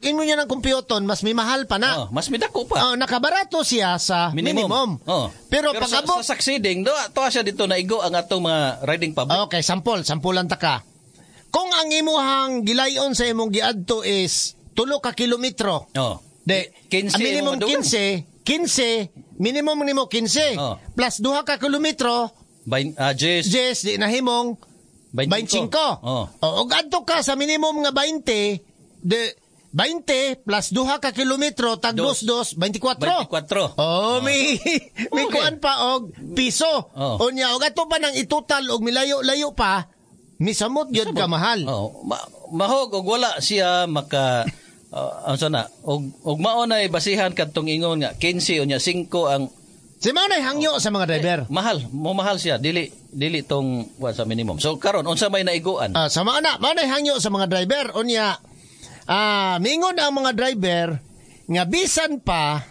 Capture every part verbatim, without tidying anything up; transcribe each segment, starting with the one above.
inyo niya ng kompyuton, mas may mahal pa na. Oh, mas may dako pa. Oh, nakabarato siya sa minimum. minimum. Oh. Pero, Pero pag abot sa, sa succeeding, do to siya dito naigo ang atong mga riding public. Okay, sample, sampulan ta ka. Kung ang imuhang gilayon sa imong giadto is tulo ka kilometro. Oh. De, quince ang minimum quince, quince, minimum nimo quince. Oh. Plus duha ka kilometro, Bain, uh, Jess. Jess, di nahimong twenty-five. Oh. O, og adto ka sa minimum nga twenty, de twenty plus duha ka kilometro, tag dos dos, twenty-four. twenty-four. Oh, oh. may, may okay. kuan pa og piso. Oh. O niya, og adto pa nang itutal og milayo-layo pa, misamot yun ka mahal. Oh. Ma- mahog, og wala siya maka... Uh, ang sana, og, og maunay basihan kadtong ingon nga, quince o niya, five ang... Si maunay hangyo sa mga driver. Eh, mahal, mo mahal siya, dili dili tong what sa minimum. So karon unsa may naiguan? Uh, sa mga na, maunay hangyo sa mga driver. O niya, ah, uh, mingon ang mga driver, nga bisan pa,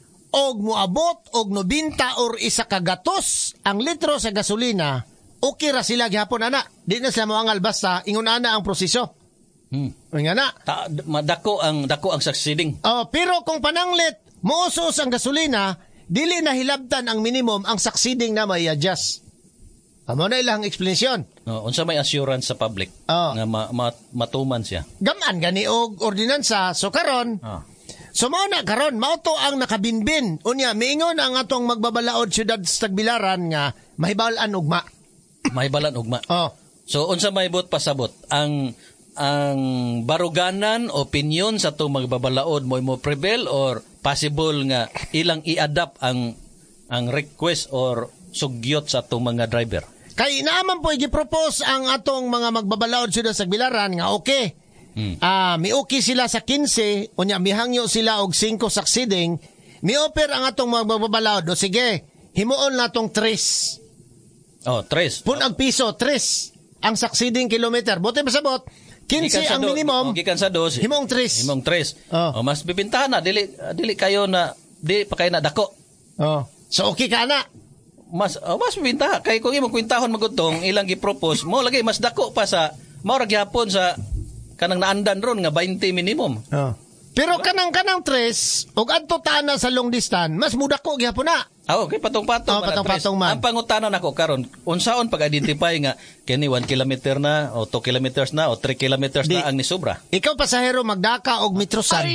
og moabot og ninety or isa ka gatos ang litro sa gasolina, okay ra sila gihapon ana. Di na sila moangal basta ingon ana ang proseso. Hmm. Nga na. Ta, madako ang dako ang succeeding. Oh, pero kung pananglit muusos ang gasolina, dili na hilabtan ang minimum, ang succeeding na may adjust. Amo na ilang explanation. No, unsa may assurance sa public oh. nga ma, ma, matuman siya. Gaman gani og ordinansa so karon. Oh. So mao na karon, mao to ang nakabinbin. Unya miingon ang atong magbabalaod syudad sa Tagbilaran nga mahibal-an ugma. Mahibalan ugma. Oh. So unsa may bot pasabot ang ang baruganan opinion sa itong magbabalaod mo mo prevail or possible nga ilang i-adapt ang ang request or sugyot sa itong mga driver? Kay naaman po i-propose ang atong mga magbabalaod sila sa Tagbilaran nga okay. Hmm. Ah, mi okay sila sa quince, unya mihangyo sila og five succeeding, mi-offer ang atong mga magbabalaod. O sige, himuon na tong tres. Oh, tres. Pun ang piso, tres ang succeeding kilometer. Bote pasabot, quince ang do, minimum. Gikan sa dos. Himong tres. Himong tres. Oh. Oh, mas bibintahan na dili dili kayo na di pa kayo na dako. Oh. So okay ka na. Mas oh, mas bibintahan kay kung imong kwintahon magutong ilang gi-propose mo lagi mas dako pa sa mao ra gyapon sa kanang naandan ron nga twenty minimum. Oh. Pero kanang kanang tres ug adto ta na sa long distance, mas mudako gyapon na. Ah, okay, patong-patong. Oh, patong-patong man. Ang pangutanan ako karon, unsaon pag-identify nga kini one kilometer na o two kilometers na o three kilometers Di, na ang nisobra. Ikaw pasahero magdaka og metrosan.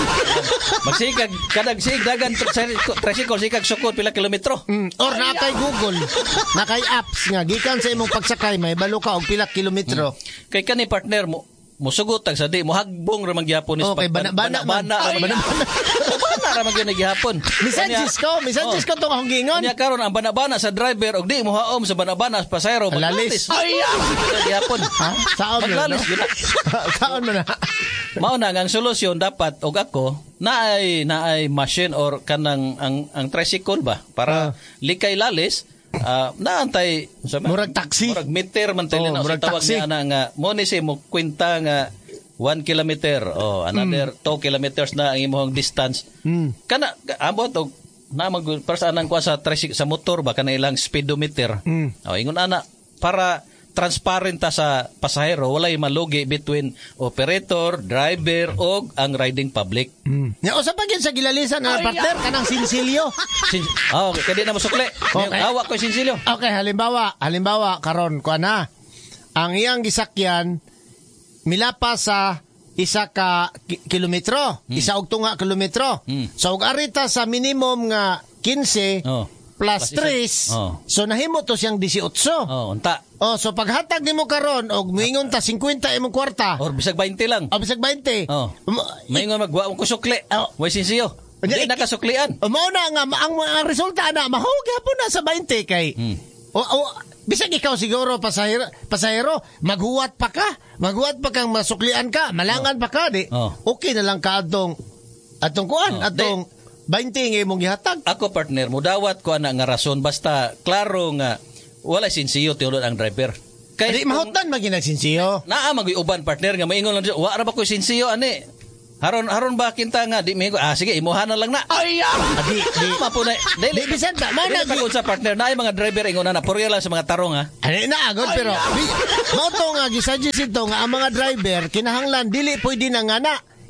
Magsigag kadag sig dagan tricycle sikag sukod pila kilometro. Mm, or na kay Google, na kay apps nga gikan sa imong pagsakay may balo ka og pila kilometro. Hmm. Kay kani partner mo musugot tag sa di mohagbong ra magyapon is okay, bana bana bana bana bana ra magyo nagyapon. Misan Cisco, misan Cisco tong akong gingon. Nya karon ang bana-bana sa driver og di mohaom sa bana-bana sa pasahero maglalis. Ay, magyapon. Ha? Saon yun, no? Saon mo na. Mao na ang solusyon dapat og ako naay naay machine or kanang ang ang tricycle ba para uh. likay lalis. Uh, naantay murag taxi murag meter man tayo oh, na tawag niya na nga mo ni si mo kwenta nga one kilometer oh another mm. two kilometers na ang imong distance mm. kana ambot og na mag persanan ko sa tricycle sa motor ba kana ilang speedometer mm. oh ingon ana para transparent ta sa pasahero walay malugi between operator, driver og ang riding public. Mm. Ya usa pa gyud sa gilalisan na partner kanang sinsilyo. Sin oh, kadi na masukli. Okay. Awa ko sinsilyo. Okay, halimbawa, halimbawa karon ko na. Ang iyang gisakyan milapa sa isa ka ki- kilometro, hmm. isa og tunga kilometro. Hmm. So og arita sa minimum nga quince oh. plus tres, oh. So nahimo to siyang eighteen. Oh, unta. Oh, so paghatag nimo karon og moingon ta fifty imong kwarta. Or bisag twenty lang. Oh, bisag twenty. Oh. Moingon magwa ko sukli. Oh. Way sinsiyo. Di nakasuklian. O mao na nga ang, ang resulta na mahug gyapon na sa twenty kay. Hmm. O, o bisag ikaw siguro pasahero, pasahero maghuwat pa ka. Maghuwat pa kang masuklian ka, malangan oh. pa ka di. Oh. Okay na lang ka atong atong kuan, oh. atong twenty nga imong gihatag. Ako partner, mudawat ko ana nga rason basta klaro nga wala sinsiyo tiulod ang driver. Kay di mahutan maginag sinsiyo. Naa mag-uban partner nga maingon lang wa ra ba ko sinsiyo ani. Haron haron ba kinta nga di mi ah sige imuha na lang na. Ay ah, di di mapunay. Dili bisan ta man na pagod sa partner na ay mga driver ingon na puryo lang sa mga tarong ha. Ani na agad pero mao to nga gisuggest ito nga ang mga driver kinahanglan dili pwede na nga na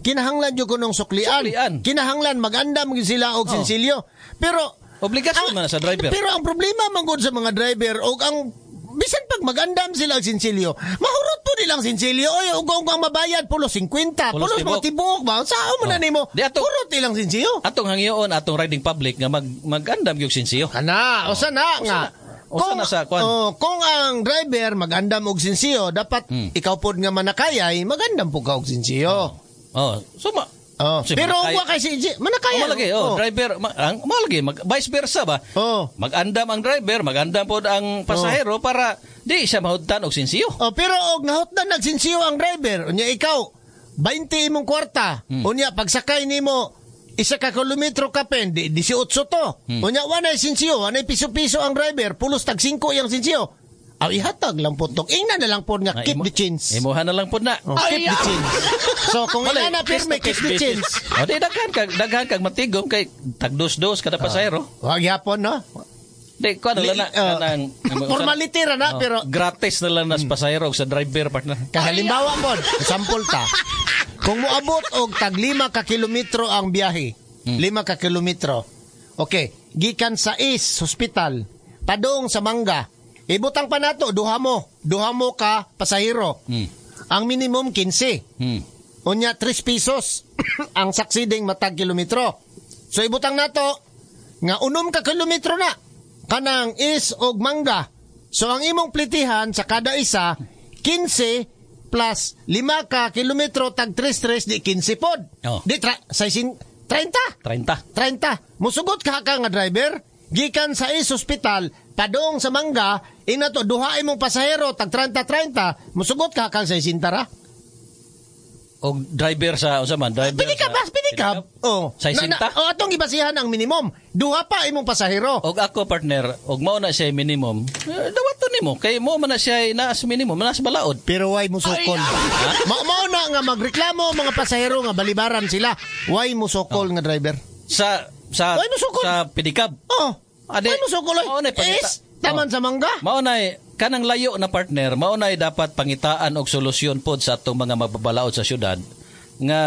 kinahanglan jud kunong suklian. Suklian. Kinahanglan magandam gyud sila og Oh. sinsilyo. Pero Obligasyon man na sa driver. Pero ang problema man gud sa mga driver og ang bisan pag magandam sila og sinsilyo, mahurot po nilang sinsilyo. Oy, ug ug ang mabayad pulo fifty, pulo Pulos mga tibok ba? Sao man na Oh. nimo? Di ato- Hurot nilang sinsilyo. Atong hangyoon atong riding public nga mag magandam gyud sinsiyo. Kana, usa na nga. Usa na sa kwan. oh, kung ang driver magandam og sinsiyo, dapat Hmm. ikaw pod nga manakayay, magandam po ka og sinsiyo. Oh, so ma Oh, Si pero manakay- wa kay si manakaya. Oh, malagi, oh, driver, ma- ang malagi, mag, vice versa ba? Oh. Magandam ang driver, magandam po ang pasahero para di siya mahudtan og sinsiyo. Oh, pero og nahutdan nagsinsiyo ang driver, unya ikaw twenty imong kwarta. Hmm. Unya pagsakay nimo isa ka kilometro ka pen, di eighteen to. Hmm. Unya wala sinsiyo, wala piso-piso ang driver, pulos tag five yang sinsiyo. Aw ihatag lang po tong. Ingna na lang po nga Ah, keep imo- the change. Imuhan na lang po na. Oh, keep the change. So kung Wala, ina na pirme keep the change. O di daghan kag daghan kag matigom kay tagdos-dos kada pasahero. Wag yapon no. Di ko na Li- na uh, kanang formality ra na Oh, pero gratis na lang nas pasahero ug sa driver partner. kahalimbawa mo, sample ta. Kung moabot og tag lima ka kilometro ang biyahe, lima ka kilometro. Okay, gikan sa is hospital padung sa Mangga. Ibutang pa nato duha mo, duha mo ka pasahero. Hmm. Ang minimum fifteen. Hmm. Unya three pesos ang succeeding matag kilometro. So ibutang nato nga unom ka kilometro na kanang is og Mangga. So ang imong plitihan sa kada isa fifteen plus lima ka kilometro tag tres tres di fifteen pod. Oh. Di tra- sixteen thirty. thirty. thirty. Musugot ka ka nga driver gikan sa is hospital padung sa Mangga ina to duha imong pasahero tag thirty thirty musugot ka kang sixteen ra. Og driver sa unsa man driver. Pili ka sa- ba? Pili ka. Oh. Sa Na- na- isinta? oh, atong ibasihan ang minimum. Duha pa imong pasahero. Og ako partner, og mao na siya minimum. Eh, dawaton nimo kay mo man na siya naas minimum, naas balaod. Pero why musukol? Ma mao na nga magreklamo mga pasahero nga balibaran sila. Why musukol nga driver? Sa sa Ay, musukol. sa pedicab. Oh. Ade, Why musukol? mao na pangita- Is taman Oh. sa Mangga. Mao na kanang layo na partner, mao na dapat pangitaan og solusyon pod sa atong mga mababalaod sa syudad nga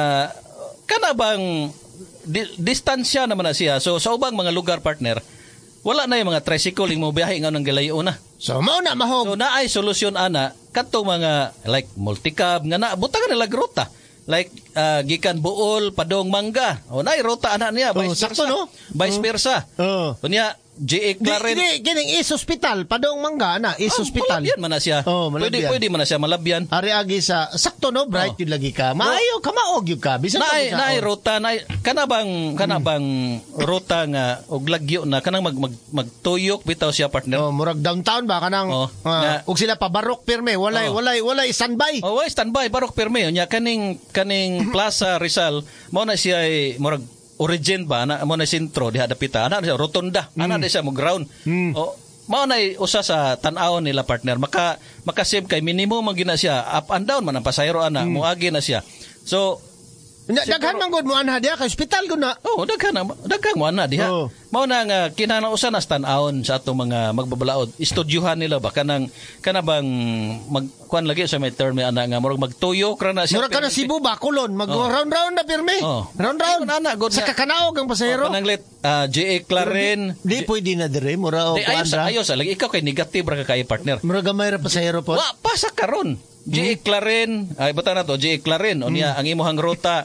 kana bang di, distansya naman na siya. So sa ubang mga lugar partner, wala na yung mga tricycle imo biyahe nga nang galayo na. So mao na mahog. So naay solusyon ana kadtong mga like multicab nga na butangan nila ruta. Like uh, gikan Buol padong Mangga. O naay ruta ana niya Oh, vice sakto, versa. no? Vice versa. Oh. Kunya J A Di, Claren. di, kining is hospital padung Mangga na is Ah, hospital. Malabyan man na siya. Oh, pwede, malabyan. pwede man na siya malabyan. Ari agi sa sakto no bright Oh. yun lagi ka. Maayo ka maog yun ka. Bisan Naay pa mo sa- naay oh. ruta naay kana bang kana bang ruta nga og lagyo na kanang mag, mag magtuyok bitaw siya partner. Oh, murag downtown ba kanang Oh, ah, nga- ug sila pa barok pirme, walay Oh. walay walay standby. Oh, why standby barok perme nya kaning kaning Plaza Rizal mao na siya ay murag origin ba na mo na sentro diha dapita ana siya rotonda ana mm. siya mo ground. Mm. Oh, mao na usa sa tan-awon nila partner maka makasave kay minimum man gina siya up and down man ang pasahero ana Mm. moagi na siya. So Nya daghan man gud mo anha diha ka hospital gud na. oh, daghan na daghan mo ana diha. Oh. Mao na nga kinahanglan na tan-awon sa atong mga magbabalaod. Istudyuhan nila ba kanang kana bang magkuan lagi sa may term ni ana nga murag magtuyok ra na siya. Murag ka na Cebu ba kulon mag Oh. round round na pirme. Oh. Round round. Ayun, ana, good Sa na. kakanaog ang pasahero. Oh, pananglit uh, J A Claren. Di pwede na dire mura o Di, ayos, kuandra. ayos. Lagi ikaw kay negative ra ka kay partner. Mura gamay ra pasahero po. Wa pa sa karon. J A Claren, ay bata na to, J A Claren. O niya, ang imuhang ruta,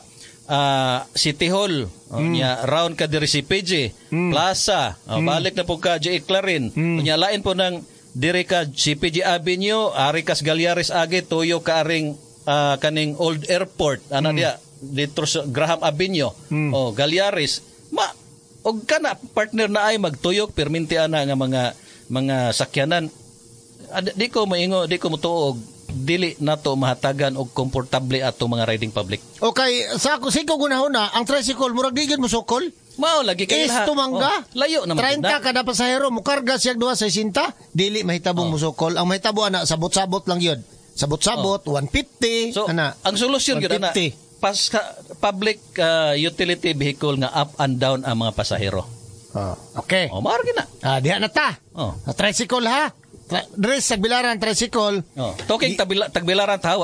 ah, City Hall. O niya, round ka diri si P J. Plaza. O, balik na po ka J A Claren. O niya, lain po ng diri ka si P J Avenue, Arikas Galyares Age, tuyo ka aring ah, kaning Old Airport. Ano diya, dito sa Graham Avenue. O, Galyares. Ma, og kana partner na ay magtuyok, perminti ana nga mga mga sakyanan. Ad, di ko maingo, di ko mutuog dili nato mahatagan og komportable ato mga riding public. Okay, sa ako siko gunahuna ang tricycle murag di gyud mo sukol. Mao lagi kay Is tumangga. Oh, layo naman thirty kada pasahero mukarga siya duha sa sixty, dili mahitabong Oh. musukol. Ang mahitabo ana sabot-sabot lang yun. Sabot-sabot one fifty So, ana. ang solusyon gyud ana one fifty. pas public uh, utility vehicle nga up and down ang mga pasahero. Oh, okay. Oh, mao na. Ah, diha na ta. Oh. Ah, tricycle ha. Tra- Dres sa Bilaran tricycle. Oh, talking tagbilaran tawa